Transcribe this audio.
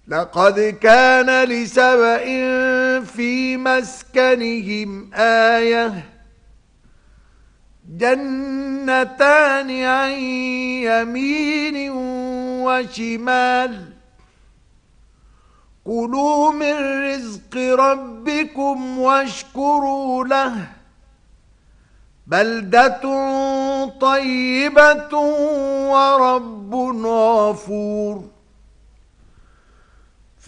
لقد كان لسبإ في مسكنهم آية جنتان عن يمين وشمال كلوا من رزق ربكم واشكروا له بلدة طيبة ورب غفور